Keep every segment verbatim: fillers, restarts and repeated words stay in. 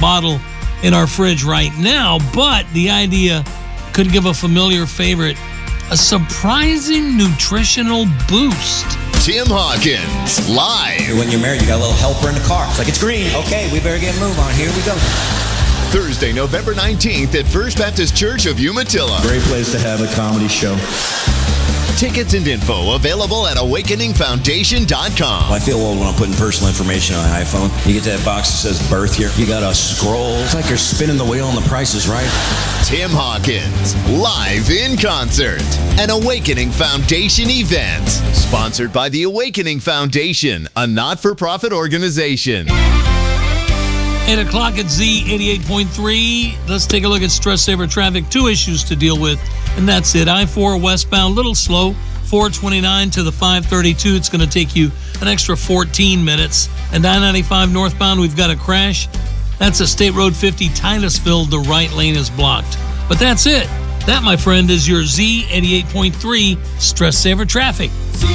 bottle in our fridge right now, but the idea could give a familiar favorite a surprising nutritional boost. Tim Hawkins, live. When you're married, you got a little helper in the car. It's like, it's green. Okay, we better get a move on. Here we go. Thursday, November nineteenth at First Baptist Church of Umatilla. Great place to have a comedy show. Tickets and info available at awakening foundation dot com. Well, I feel old when I'm putting personal information on an iPhone. You get that box that says birth here. You got to scroll. It's like you're spinning the wheel and the price is right. Tim Hawkins, live in concert. An Awakening Foundation event. Sponsored by the Awakening Foundation, a not-for-profit organization. eight o'clock at Z eighty-eight point three. Let's take a look at Stress Saver traffic. Two issues to deal with, and that's it. I four westbound, little slow. four twenty-nine to the five thirty-two. It's going to take you an extra fourteen minutes. And I ninety-five northbound, we've got a crash. That's a State Road fifty, Titusville. The right lane is blocked. But that's it. That, my friend, is your Z eighty-eight point three Stress Saver traffic.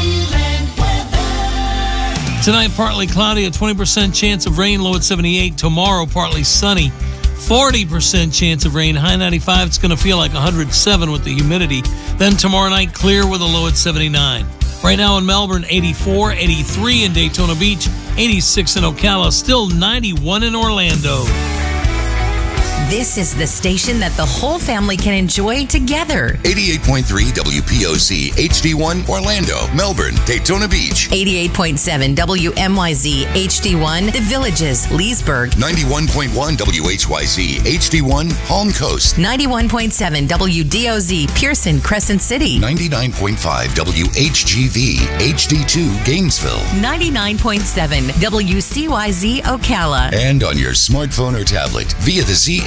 Tonight, partly cloudy, a twenty percent chance of rain, low at seventy-eight. Tomorrow, partly sunny, forty percent chance of rain, high ninety-five. It's going to feel like one hundred seven with the humidity. Then tomorrow night, clear with a low at seventy-nine. Right now in Melbourne, eighty-four, eighty-three in Daytona Beach, eighty-six in Ocala, still ninety-one in Orlando. This is the station that the whole family can enjoy together. eighty-eight point three W P O C H D one Orlando, Melbourne, Daytona Beach. eighty-eight point seven W M Y Z H D one The Villages, Leesburg. ninety-one point one W H Y Z H D one Palm Coast. ninety-one point seven W D O Z Pearson, Crescent City. ninety-nine point five W H G V H D two Gainesville. ninety-nine point seven W C Y Z Ocala. And on your smartphone or tablet via the Z